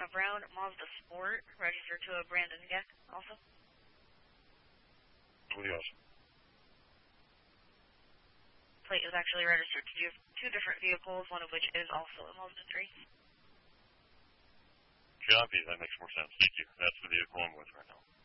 a brown Mazda Sport registered to a Brandon Geck also? Yes. Plate is actually registered to two different vehicles, one of which is also a Mazda 3. Copy. That makes more sense. Thank you. That's the vehicle I'm with right now.